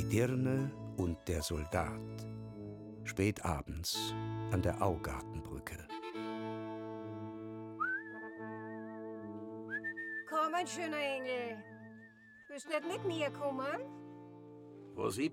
Die Dirne und der Soldat. Spät abends an der Augartenbrücke. Komm, mein schöner Engel. Willst nicht mit mir kommen? Was ich